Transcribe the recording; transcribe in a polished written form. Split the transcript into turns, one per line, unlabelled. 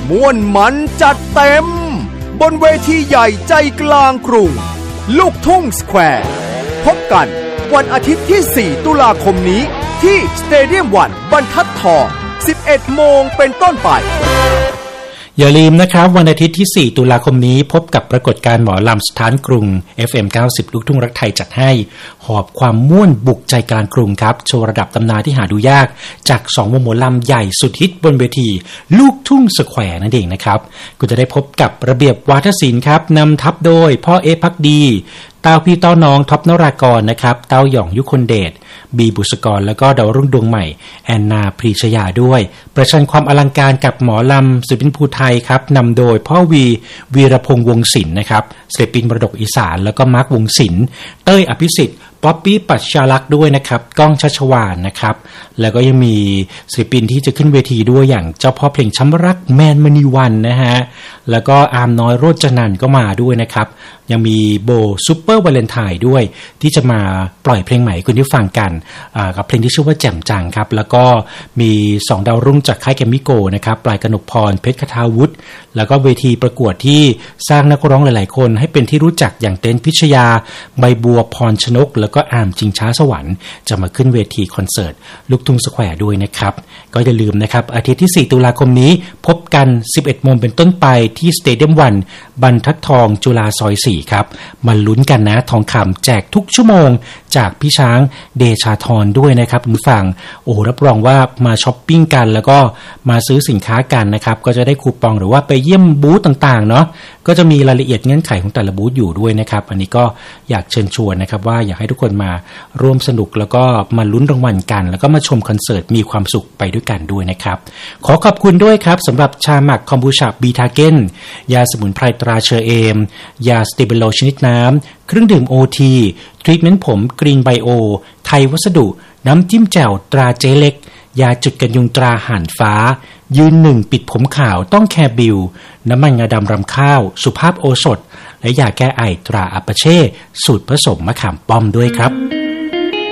ม่วนมันจัดเต็มบนเวทีใหญ่ใจกลางกรุงลูกทุ่งสแควร์พบกันวันอาทิตย์ที่4ตุลาคมนี้ที่สเตเดียมวันบรรทัดทอง 11 โมงเป็นต้นไป
อย่าลืมนะครับวันอาทิตย์ที่4ตุลาคมนี้พบกับปรากฏการณ์หมอลำสถานกรุง FM 90 ลูกทุ่งรักไทยจัดให้หอบความม่วนบุกใจกลางกรุงครับโชว์ระดับตำนานที่หาดูยากจาก2วงหมอลำใหญ่สุดฮิตบนเวทีลูกทุ่งสแควร์นั่นเองนะครับก็จะได้พบกับระเบียบวาทศิลป์ครับนำทัพโดยพ่อเอภักดีเต้าพี่เต้าน้องท็อปนรากรนะครับเต้าหย่องยุคนเดชบีบุษกรแล้วก็ดาวรุ่งดวงใหม่แอนนาพรีชยาด้วยประชันความอลังการกับหมอลำศิลปินภูไทยครับนำโดยพ่อวีรพงษ์วงศิลป์นะครับศิลปินมรดกอีสานแล้วก็มาร์ควงศิลป์เต้ยอภิสิทธิ์ป๊อปปี้ปัชชาลักษณ์ด้วยนะครับก้องชัชวาลนะครับแล้วก็ยังมีศิลปินที่จะขึ้นเวทีด้วยอย่างเจ้าพ่อเพลงช้ำรักแมนมณีวันนะฮะแล้วก็อาร์มน้อยโรจนันท์ก็มาด้วยนะครับยังมีโบซุปเปอร์วาเลนไทน์ด้วยที่จะมาปล่อยเพลงใหม่คุณที่ฟังกันกับเพลงที่ชื่อว่าแจ่มจังครับแล้วก็มี2ดาวรุ่งจากค่ายแกมมิโกนะครับปลายกนกพรเพชรคทาวุฒิแล้วก็เวทีประกวดที่สร้างนักร้องหลายๆคนให้เป็นที่รู้จักอย่างเต้นพิชยาใบบัวพรชนกแล้วก็อาร์มจิงช้าสวรรค์จะมาขึ้นเวทีคอนเสิร์ตลูกทุ่งสแควร์ด้วยนะครับก็อย่าลืมนะครับอาทิตย์ที่4ตุลาคมนี้พบกัน 11 โมงเป็นต้นไปที่สเตเดียมวันบรรทัดทองจุฬาซอย4ครับมาลุ้นกันนะทองคำแจกทุกชั่วโมงจากพี่ช้างเดชาธรด้วยนะครับคุณผู้ฟังโอ้รับรองว่ามาช้อปปิ้งกันแล้วก็มาซื้อสินค้ากันนะครับก็จะได้คูปองหรือว่าไปเยี่ยมบูธต่างๆเนาะก็จะมีรายละเอียดเงื่อนไขของแต่ละบูธอยู่ด้วยนะครับอันนี้ก็อยากเชิญชวนนะครับว่าอยากให้ทุกคนมาร่วมสนุกแล้วก็มาลุ้นรางวัลกันแล้วก็มาชมคอนเสิร์ตมีความสุขไปด้วยกันด้วยนะครับขอขอบคุณด้วยครับสำหรับชาหมักคอมบูชาบีทาเก้นยาสมุนไพรตราเชอเอมยาสเตเบโลชนิดน้ำเครื่องดื่มโอทีทรีทเมนต์ผมกรีนไบโอไทยวัสดุน้ำจิ้มแจ่วตราเจเล็กยาจุดกันยุงตราห่านฟ้ายืนหนึ่งปิดผมขาวต้องแคร์บิลน้ำมันงาดำรำข้าวสุภาพโอสถและยาแก้ไอตราอัปเช่สูตรผสมมะขามป้อมด้วยครับ